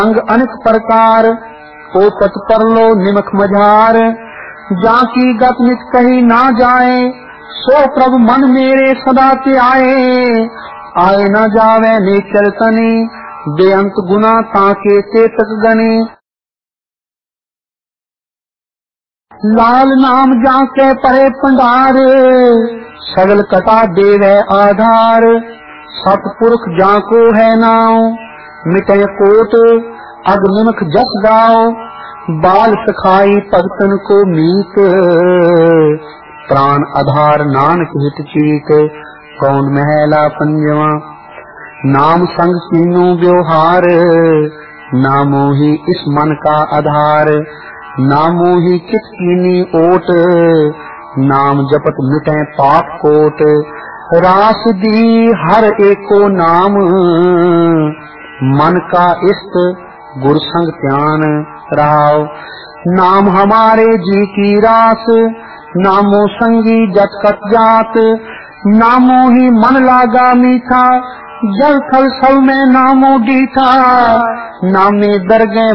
अंग अनेक प्रकार ओपत परलो निमक मझार, जाकी गत नित कही ना जाए, सो प्रभु मन मेरे सदा ते आए। आए न जावे नेचर तनी, बेअंत गुना ताके ते तक गने। लाल नाम जाके परे भंडार, सगल कटा देवे आधार। सतपुरख जाको है नाम, मिटे कोट अग निमक जस गाओ। बाल सखाई भगतन को मीत, प्राण आधार नानक हित चीत। कौन महला पंजवा, नाम संग कीनो व्यवहार। नामो ही इस मन का आधार, नामो ही कित कीनी ओट। नाम जपत मिटे पाप कोट, रास दी हर एको नाम। मन का इष्ट गुर संग ध्यान रहाओ। नाम हमारे जी की रास, नामो संगी जत कत जात। नामो ही मन लागा मीठा, जल थल सब में नामो डीठा। नामे दरगे